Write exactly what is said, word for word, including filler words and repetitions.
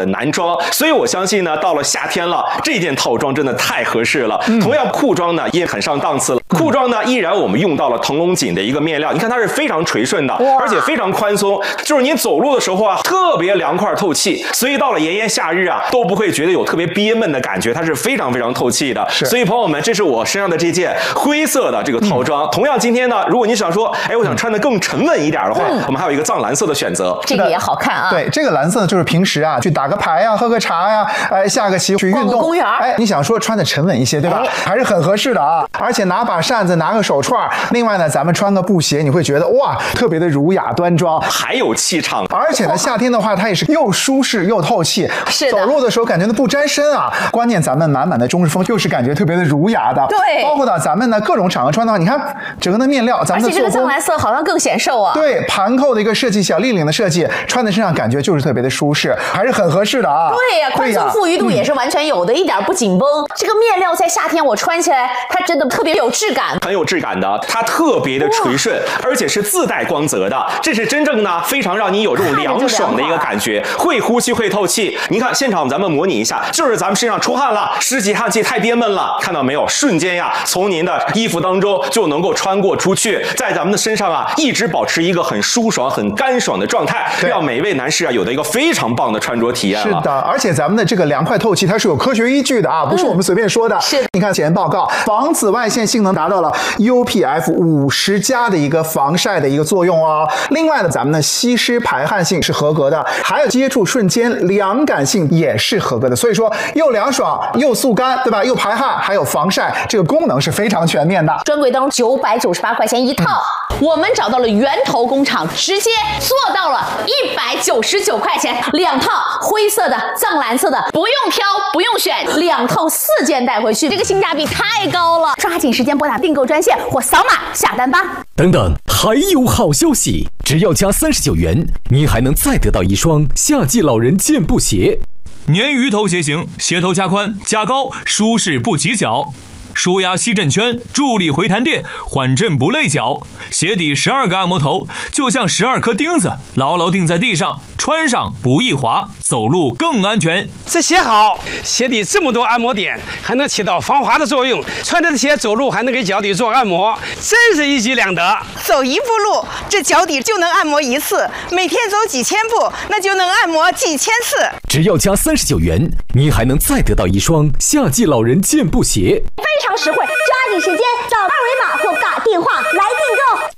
的男装，所以我相信呢，到了夏天了，这件套装真的太合适了。嗯、同样，裤装呢也很上档次了。裤装呢依然我们用到了腾龙锦的一个面料，你看它是非常垂顺的，而且非常宽松，就是你走路的时候啊，特别凉快透气，所以到了炎炎夏日啊，都不会觉得有特别憋闷的感觉，它是非常非常透气的。所以朋友们，这是我身上的这件灰色的这个套装。嗯、同样，今天呢，如果你想说，哎，我想穿的更沉稳一点的话，嗯、我们还有一个藏蓝色的选择， 这个也好看啊。 对，这个蓝色就是平时啊去打个牌呀、喝个茶呀、哎下个棋去运动， 公园， 哎，你想说穿的沉稳一些，对吧？哎、还是很合适的啊。而且拿把扇子，拿个手串，另外呢，咱们穿个布鞋，你会觉得哇，特别的儒雅端庄， 还有气场。 而且呢，夏天的话，它也是又舒适又透气， 是的， 走路的时候感觉呢不沾身啊。关键咱们满满的中式风，又是感觉特别的儒雅的。 对， 包括到咱们呢各种场合穿的话，你看整个的面料，咱们的而且这个藏蓝色好像更显瘦啊。 对，盘扣的一个设计，小立领的设计，穿在身上感觉就是特别的舒适，还是很合适的啊。 对呀、啊，宽松富裕度也是完全有的，嗯、一点不紧绷。这个面料在夏天我穿起来，它真的特别有质感， 很有质感的，它特别的垂顺，而且是自带光泽的，这是真正呢非常让你有这种凉爽的一个感觉，会呼吸会透气。你看现场咱们模拟一下，就是咱们身上出汗了，湿气汗气太憋闷了，看到没有？瞬间呀，从您的衣服当中就能够穿过出去，在咱们的身上啊，一直保持一个很舒爽、很干爽的状态，让每一位男士啊有的一个非常棒的穿着体验了。 是的，而且咱们的这个凉快透气，它是有科学依据的啊，不是我们随便说的。 嗯、是， 你看检验报告，防紫外线性能达到了 U P F 五十 加的一个防晒的一个作用哦。另外呢，咱们的吸湿排汗性是合格的，还有接触瞬间凉感性也是合格的。所以说，又凉爽又速干，对吧？又排汗，还有防晒，这个功能是非常全面的。 专柜当中九百九十八块钱一套，嗯、我们找到了源头工厂，直接做到了一百九十九块钱两套，灰色的、藏蓝色的，不用挑，不用选，两套四件带回去，这个性价比太高了！抓紧时间拨打订购专线或扫码下单吧。 等等，还有好消息！只要加三十九元，您还能再得到一双夏季老人健步鞋。 鲶鱼头鞋型，鞋头加宽加高，舒适不挤脚。舒压吸震圈，助力回弹垫，缓震不累脚。鞋底十二个按摩头，就像十二颗钉子，牢牢钉在地上，穿上不易滑，走路更安全。 这鞋好，鞋底这么多按摩点，还能起到防滑的作用。穿着鞋走路还能给脚底做按摩，真是一举两得。 走一步路，这脚底就能按摩一次；每天走几千步，那就能按摩几千次。 只要加三十九元，您还能再得到一双夏季老人健步鞋。 非常实惠，抓紧时间扫二维码或打电话来订购。